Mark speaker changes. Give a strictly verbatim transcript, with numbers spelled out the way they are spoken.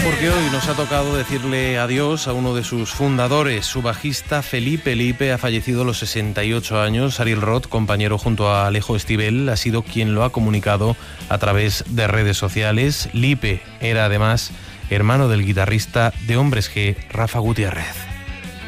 Speaker 1: Porque hoy nos ha tocado decirle adiós a uno de sus fundadores. Su bajista Felipe Lipe ha fallecido a los sesenta y ocho años. Ariel Roth, compañero junto a Alejo Stivel, ha sido quien lo ha comunicado a través de redes sociales. Lipe era además hermano del guitarrista de Hombres G, Rafa Gutiérrez.